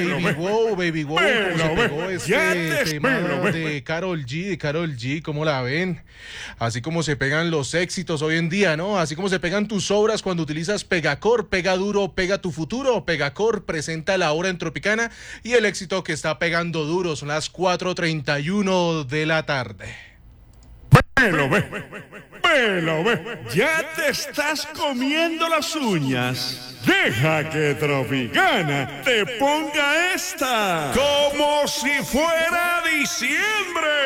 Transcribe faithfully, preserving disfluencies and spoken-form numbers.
Baby Wow, Baby Wow, Velo, cómo se ve, pegó ya te este tema espero, ve. de Karol G, de Karol G, ¿cómo la ven? Así como se pegan los éxitos hoy en día, ¿no? Así como se pegan tus obras cuando utilizas Pegacor, pega duro, pega tu futuro. Pegacor presenta la hora en Tropicana y el éxito que está pegando duro. Son las cuatro treinta y uno de la tarde. Velo, ve, velo, ve, ya te estás comiendo las uñas. Deja que Tropicana te ponga esta como si fuera diciembre.